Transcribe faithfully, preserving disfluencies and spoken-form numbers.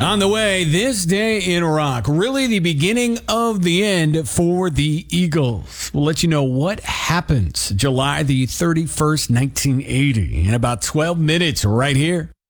On the way, this day in rock, really the beginning of the end for the Eagles. We'll let you know what happens July the thirty-first, nineteen eighty, in about twelve minutes right here.